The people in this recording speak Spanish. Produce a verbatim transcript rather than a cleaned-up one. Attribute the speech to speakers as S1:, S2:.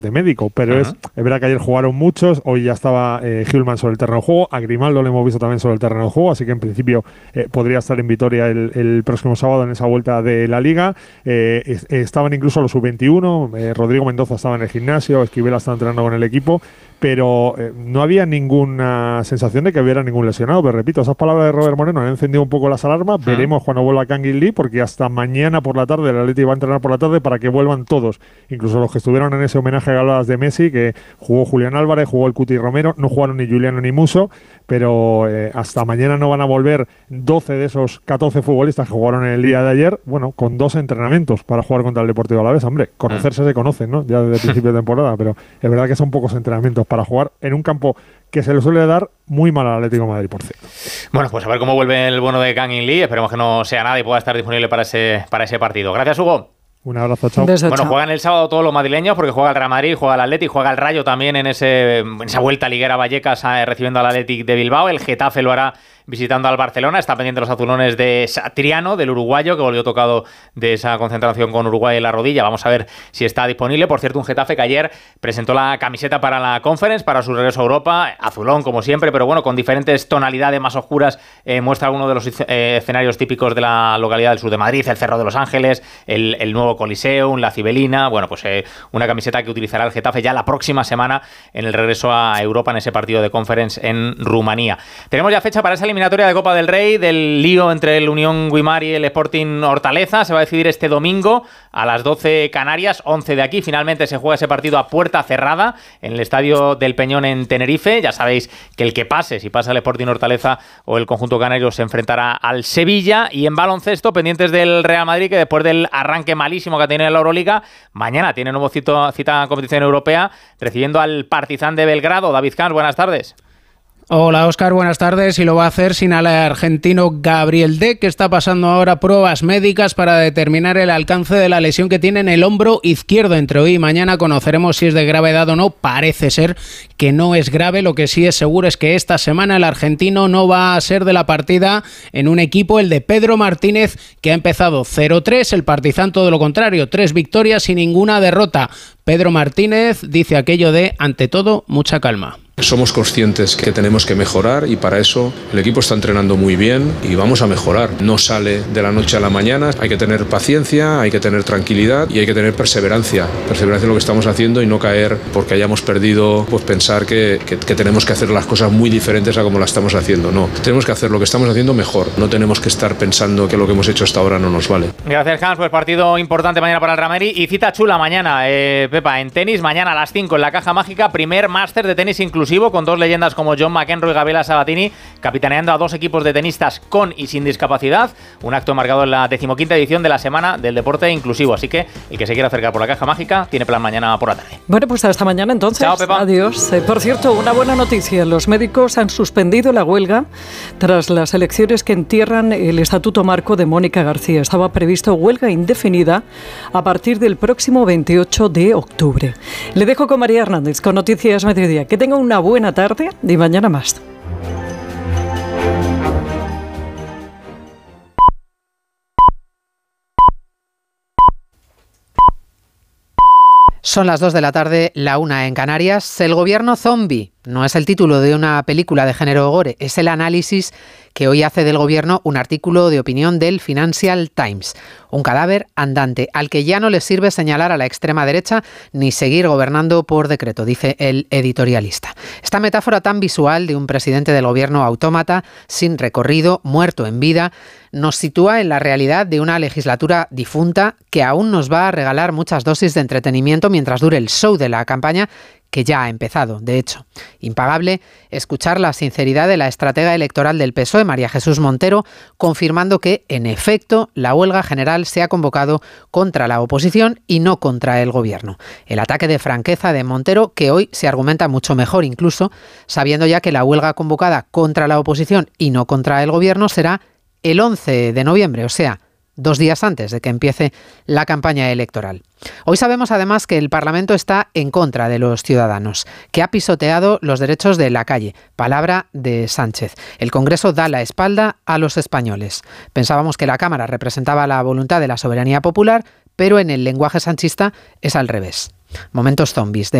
S1: de médico, pero uh-huh. es, es verdad que ayer jugaron muchos, hoy ya estaba eh, Hillman sobre el terreno de juego, a Grimaldo lo hemos visto también sobre el terreno de juego, así que en principio eh, podría estar en Vitoria el, el próximo sábado en esa vuelta de la Liga. Eh, es, estaban incluso los sub veintiuno, eh, Rodrigo Mendoza estaba en el gimnasio, Esquivel estaba entrenando con el equipo, pero eh, no había ninguna sensación de que hubiera ningún lesionado. Pero repito, esas palabras de Robert Moreno han encendido un poco las alarmas. Uh-huh. Veremos cuando vuelva Kangin Lee, porque hasta mañana por la tarde el Atleti va a entrenar por la tarde para que vuelvan todos, incluso los que estuvieron en ese homenaje que hablabas de Messi, que jugó Julián Álvarez, jugó el Cuti Romero, no jugaron ni Juliano ni Muso, pero eh, hasta mañana no van a volver doce de esos catorce futbolistas que jugaron el día de ayer, bueno, con dos entrenamientos para jugar contra el Deportivo Alavés. Hombre, conocerse uh-huh. se conocen, ¿no? Ya desde el principio de temporada, pero es verdad que son pocos entrenamientos para jugar en un campo que se le suele dar muy mal al Atlético de Madrid, por cierto.
S2: Bueno, pues a ver cómo vuelve el bueno de Kangin Lee. Esperemos que no sea nada y pueda estar disponible para ese, para ese partido. Gracias, Hugo.
S1: Un abrazo, chao.
S2: Beso, bueno, chao. Juegan el sábado todos los madrileños porque juega el Real Madrid, juega el Atleti, juega el Rayo también en, ese, en esa vuelta liguera Vallecas eh, recibiendo al Athletic de Bilbao. El Getafe lo hará visitando al Barcelona. Está pendiente los azulones de Satriano, del uruguayo, que volvió tocado de esa concentración con Uruguay en la rodilla. Vamos a ver si está disponible. Por cierto, un Getafe que ayer presentó la camiseta para la Conference, para su regreso a Europa. Azulón, como siempre, pero bueno, con diferentes tonalidades más oscuras. Eh, muestra uno de los eh, escenarios típicos de la localidad del sur de Madrid, el Cerro de los Ángeles, el, el nuevo Coliseum, la Cibelina. Bueno, pues eh, una camiseta que utilizará el Getafe ya la próxima semana en el regreso a Europa en ese partido de Conference en Rumanía. Tenemos ya fecha para esa eliminatoria de Copa del Rey, del lío entre el Unión Guimar y el Sporting Hortaleza. Se va a decidir este domingo a las doce Canarias, once de aquí. Finalmente se juega ese partido a puerta cerrada en el Estadio del Peñón en Tenerife. Ya sabéis que el que pase, si pasa el Sporting Hortaleza o el conjunto canario, se enfrentará al Sevilla. Y en baloncesto, pendientes del Real Madrid, que después del arranque malísimo que ha tenido en la Euroliga, mañana tiene nuevo cito, cita en competición europea, recibiendo al Partizan de Belgrado. David Camps, buenas tardes.
S3: Hola Óscar, buenas tardes, y lo va a hacer sin al argentino Gabriel Deck, que está pasando ahora pruebas médicas para determinar el alcance de la lesión que tiene en el hombro izquierdo. Entre hoy y mañana conoceremos si es de gravedad o no. Parece ser que no es grave. Lo que sí es seguro es que esta semana el argentino no va a ser de la partida en un equipo, el de Pedro Martínez, que ha empezado cero tres, el Partizan todo lo contrario, tres victorias y ninguna derrota. Pedro Martínez dice aquello de, ante todo, mucha calma.
S4: Somos conscientes que tenemos que mejorar y para eso el equipo está entrenando muy bien y vamos a mejorar. No sale de la noche a la mañana, hay que tener paciencia, hay que tener tranquilidad y hay que tener perseverancia. Perseverancia en lo que estamos haciendo y no caer porque hayamos perdido, pues pensar que, que, que tenemos que hacer las cosas muy diferentes a como las estamos haciendo. No, tenemos que hacer lo que estamos haciendo mejor. No tenemos que estar pensando que lo que hemos hecho hasta ahora no nos vale.
S2: Gracias, Hans. Pues partido importante mañana para el Real Madrid y cita chula mañana, eh, Pepa, en tenis. Mañana a las cinco en la Caja Mágica, primer máster de tenis inclusivo con dos leyendas como John McEnroe y Gabriela Sabatini, capitaneando a dos equipos de tenistas con y sin discapacidad. Un acto marcado en la decimoquinta edición de la Semana del Deporte Inclusivo. Así que el que se quiera acercar por la Caja Mágica tiene plan mañana por la tarde.
S5: Bueno, pues hasta mañana entonces.
S2: Chao, Pepa.
S5: Adiós. Eh, por cierto, una buena noticia. Los médicos han suspendido la huelga tras las elecciones que entierran el Estatuto Marco de Mónica García. Estaba previsto huelga indefinida a partir del próximo veintiocho de octubre. Le dejo con María Hernández con Noticias Mediodía. Que tenga una buena tarde y mañana más.
S6: Son las dos de la tarde, la una en Canarias. El gobierno zombie no es el título de una película de género gore, es el análisis que hoy hace del gobierno un artículo de opinión del Financial Times. Un cadáver andante al que ya no le sirve señalar a la extrema derecha ni seguir gobernando por decreto, dice el editorialista. Esta metáfora tan visual de un presidente del gobierno autómata, sin recorrido, muerto en vida, nos sitúa en la realidad de una legislatura difunta que aún nos va a regalar muchas dosis de entretenimiento mientras dure el show de la campaña, que ya ha empezado, de hecho. Impagable escuchar la sinceridad de la estratega electoral del P S O E, María Jesús Montero, confirmando que, en efecto, la huelga general se ha convocado contra la oposición y no contra el gobierno. El ataque de franqueza de Montero, que hoy se argumenta mucho mejor incluso, sabiendo ya que la huelga convocada contra la oposición y no contra el gobierno será el once de noviembre, o sea, dos días antes de que empiece la campaña electoral. Hoy sabemos además que el Parlamento está en contra de los ciudadanos, que ha pisoteado los derechos de la calle. Palabra de Sánchez. El Congreso da la espalda a los españoles. Pensábamos que la Cámara representaba la voluntad de la soberanía popular, pero en el lenguaje sanchista es al revés. Momentos zombies de